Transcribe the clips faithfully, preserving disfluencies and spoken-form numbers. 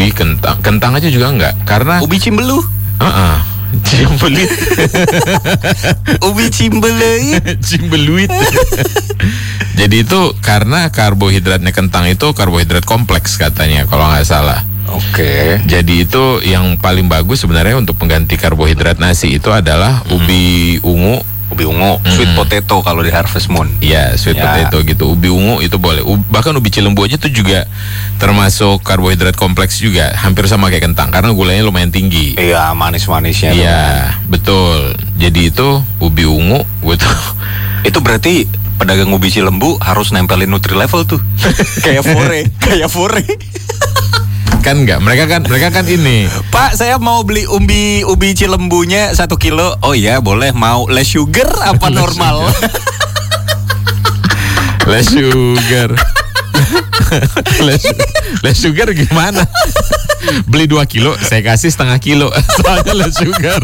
ubi, kentang, kentang aja juga enggak, karena ubi cimbelu. Uh-uh. Cimbeluit. Ubi cimbeluit. Cimbeluit. Jadi itu karena karbohidratnya kentang itu karbohidrat kompleks katanya kalau nggak salah. Oke. Okay. Jadi itu yang paling bagus sebenarnya untuk pengganti karbohidrat nasi itu adalah hmm. ubi ungu. Ubi ungu, hmm. sweet potato kalau di Harvest Moon. Iya, sweet ya. potato gitu. Ubi ungu itu boleh. U- bahkan ubi cilembu aja tuh juga termasuk karbohidrat kompleks juga, hampir sama kayak kentang karena gulanya lumayan tinggi. Iya, manis-manisnya. Iya, betul. Jadi itu ubi ungu gitu. Itu berarti pedagang ubi cilembu harus nempelin Nutri Level tuh. Kayak fore, kayak fore. Kan enggak, mereka kan mereka kan ini. Pak, saya mau beli ubi ubi cilembunya satu kilo. Oh iya, boleh. Mau less sugar apa normal? Less sugar. less, less sugar gimana? Beli dua kilo, saya kasih setengah kilo. Soalnya less sugar.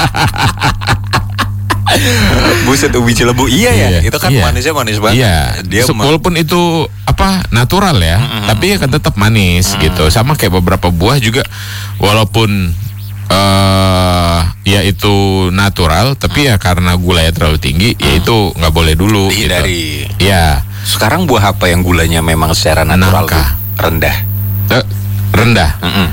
Buset, ubi cilembu. Iya ya, iya, itu kan iya. manisnya manis banget. Iya. Dia so, walaupun itu apa natural ya, mm-hmm. tapi kan tetap manis mm. gitu. Sama kayak beberapa buah juga, walaupun uh, ya itu natural, tapi mm. ya karena gulanya terlalu tinggi, mm. ya itu nggak boleh dulu. Dihindari. Gitu. Ya. Sekarang buah apa yang gulanya memang secara natural tuh rendah? Uh, rendah. Mm-hmm.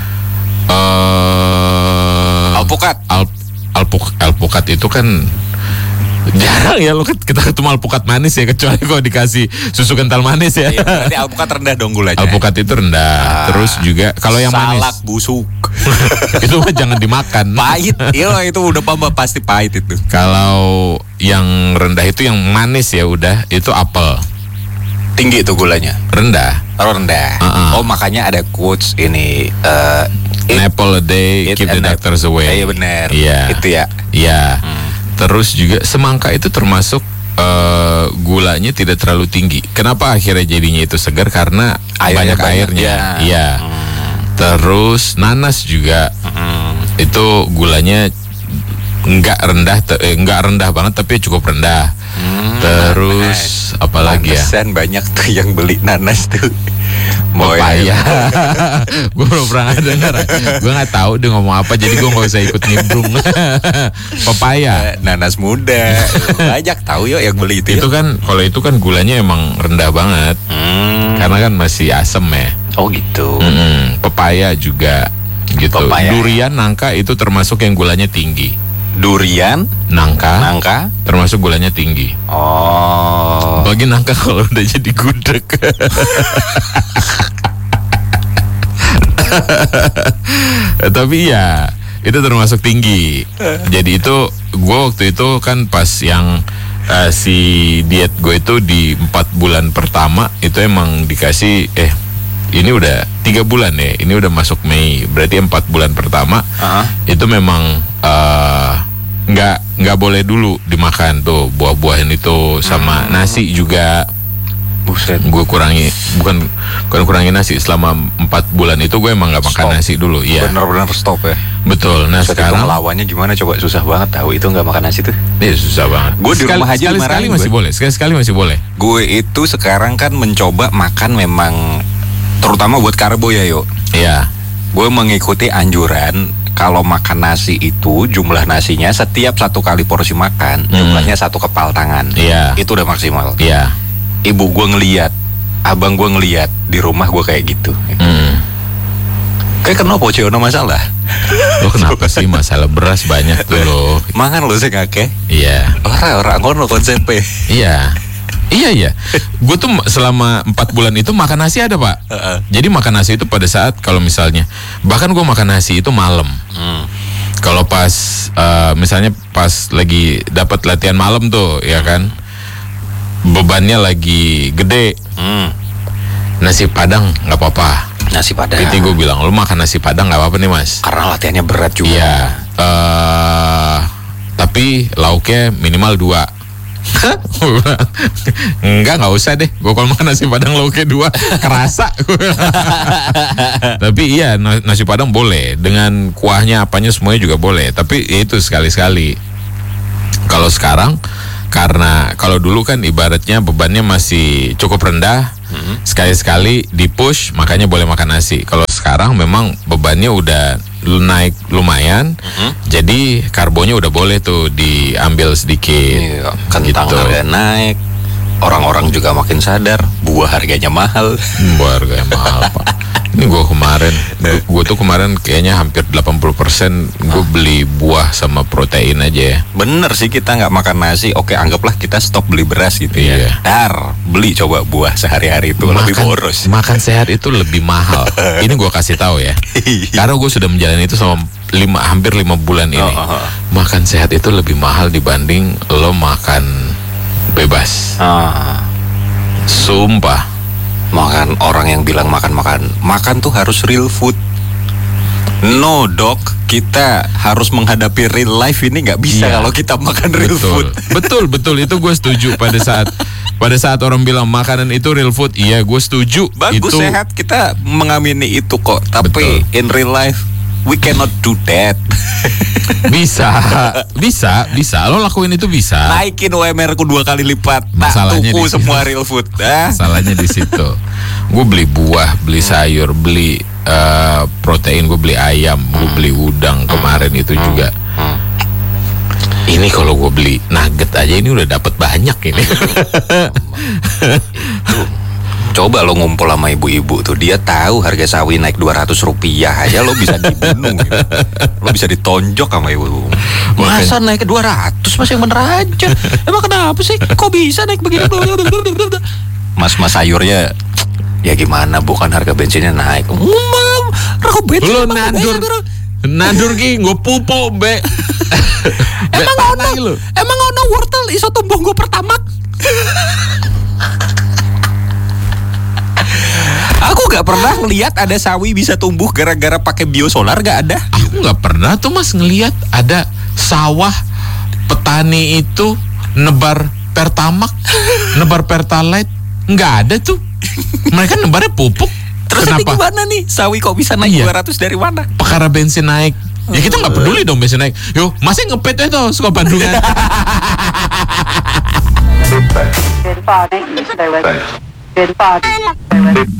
Uh, alpukat. Al, alpuk, alpukat itu kan jarang ya lo kita ketemu alpukat manis ya, kecuali kalau dikasih susu kental manis ya. Iya, berarti alpukat rendah dong gulanya. Alpukat itu rendah. Ah, terus juga kalau yang salak manis salak busuk itu mah jangan dimakan. Pahit. Iya, itu udah pasti pahit itu. Kalau yang rendah itu yang manis ya udah itu apel. Tinggi itu gulanya. Rendah. Oh, rendah. Uh-uh. Oh, makanya ada quotes ini uh, an apple a day keep the doctors away. Iya benar. Iya. Itu ya. Iya. Hmm. Terus juga semangka itu termasuk uh, gulanya tidak terlalu tinggi. Kenapa akhirnya jadinya itu segar? Karena airnya banyak, banyak airnya. Iya. Hmm. Terus nanas juga hmm. itu gulanya enggak rendah, te- eh, enggak rendah banget tapi cukup rendah. Hmm, Terus nanas. Apalagi ya? Nanesan banyak tuh yang beli nanas tuh. Pepaya. Gue belum pernah dengar. Gue nggak tahu dia ngomong apa, jadi gue nggak usah ikut nimbrung. Pepaya, nanas muda, banyak tahu yuk yang beli itu. Itu yuk. Kan kalau itu kan gulanya emang rendah banget, hmm. karena kan masih asem ya. Oh gitu. Mm-mm. Pepaya juga gitu. Pepaya. Durian, nangka itu termasuk yang gulanya tinggi. Durian, nangka, nangka termasuk gulanya tinggi. Oh. Bagi nangka kalau udah jadi gudeg. Tapi ya itu termasuk tinggi. Jadi itu gue waktu itu kan pas yang uh, si diet gue itu di empat bulan pertama itu emang dikasih eh ini udah tiga bulan ya, ini udah masuk Mei, berarti empat bulan pertama uh-huh. itu memang nggak uh, nggak boleh dulu dimakan tuh buah-buahan itu sama hmm. nasi juga. Buset. Gue kurangi, bukan bukan kurangi nasi selama empat bulan itu gue emang nggak makan nasi dulu. Iya. Benar-benar stop ya. Betul. Nah Jadi sekarang lawannya gimana coba, susah banget tahu itu nggak makan nasi tuh. Iya susah banget. Gue di rumah aja sekali-sekali masih gue. boleh, sekali-sekali masih boleh. Gue itu sekarang kan mencoba makan memang terutama buat karbo ya yo. Iya. Gue mengikuti anjuran kalau makan nasi itu jumlah nasinya setiap satu kali porsi makan hmm. jumlahnya satu kepal tangan. Iya. Itu udah maksimal. Iya. Ibu gue ngeliat, abang gue ngeliat di rumah gue kayak gitu. Hmm. Kayak kenapa Ciono masalah? Lo kenapa sih masalah beras banyak tuh lo? Mangan lo sih ngake? Iya. Orang-orang ngono konsepnya. Iya. Iya iya, gue tuh selama empat bulan itu makan nasi ada pak. Uh-uh. Jadi makan nasi itu pada saat kalau misalnya, bahkan gue makan nasi itu malam. Hmm. Kalau pas uh, misalnya pas lagi dapat latihan malam tuh, ya kan, bebannya lagi gede, hmm. nasi padang nggak apa-apa. Nasi padang. Jadi gue bilang, lu makan nasi padang nggak apa-apa nih mas. Karena latihannya berat juga. Iya. Uh, tapi lauknya minimal dua. Enggak, nggak usah deh. Gue kalau makan nasi padang lauknya dua kerasa. Tapi iya nasi padang boleh dengan kuahnya apanya semuanya juga boleh. Tapi itu sekali-sekali. Kalau sekarang Karena kalau dulu kan ibaratnya bebannya masih cukup rendah, hmm. sekali-sekali di push makanya boleh makan nasi. Kalau sekarang memang bebannya udah naik lumayan, hmm. jadi karbonya udah boleh tuh diambil sedikit. Iya, kentang gitu. Harga naik, orang-orang juga makin sadar buah harganya mahal. Buah harganya mahal Pak. Ini gue kemarin, gue tuh kemarin kayaknya hampir delapan puluh persen gue beli buah sama protein aja ya. Bener sih, kita nggak makan nasi, oke anggaplah kita stop beli beras gitu Iya. ya. Dar, beli coba buah sehari-hari itu lebih boros. Makan sehat itu lebih mahal. Ini gue kasih tahu ya. Karena gue sudah menjalani itu selama lima, hampir lima bulan ini. Oh, oh, oh. Makan sehat itu lebih mahal dibanding lo makan bebas. Ah. Sumpah. Makan orang yang bilang makan-makan, makan tuh harus real food. No dok, kita harus menghadapi real life ini nggak bisa Iya. kalau kita makan real Betul. food. Betul, betul, itu gue setuju pada saat pada saat orang bilang makanan itu real food, iya gue setuju. Bagus, itu sehat, kita mengamini itu kok. Tapi Betul. in real life we cannot do that. bisa, bisa, bisa. Lo lakuin itu bisa. Naikin U M R ku dua kali lipat. Masalahnya tak tuku di situ. semua real food. Ah. Masalahnya di situ. Gue beli buah, beli sayur, beli eh, protein, gue beli ayam, gue beli udang kemarin itu juga. Ini kalau gue beli nugget aja ini udah dapat banyak ini. Coba lo ngumpul sama ibu-ibu tuh, dia tahu harga sawi naik dua ratus rupiah aja lo bisa dibunuh gitu. Lo bisa ditonjok sama ibu-ibu. Masa naik ke dua ratus mas, yang bener aja. Emang kenapa sih? Kok bisa naik begini? Mas-mas sayurnya, ya gimana, bukan harga bensinnya naik. Umum, harga bensin Lo emang nandur, naik, nandur ki gue pupuk be. Emang ono, emang ono wortel iso tumbuh gue pertamak. Aku nggak pernah ngeliat ada sawi bisa tumbuh gara-gara pakai biosolar, nggak ada. Aku nggak pernah tuh mas ngelihat ada sawah petani itu nebar pertamak, nebar pertalite, nggak ada tuh. Mereka nebarnya pupuk. Terus ini Kenapa? gimana nih? Sawi kok bisa naik Iya. dua ratus dari mana? Perkara bensin naik. Ya kita nggak peduli dong bensin naik. Yo, masih ngepet itu suka Bandungan. Good father, stay with. Good father, stay with.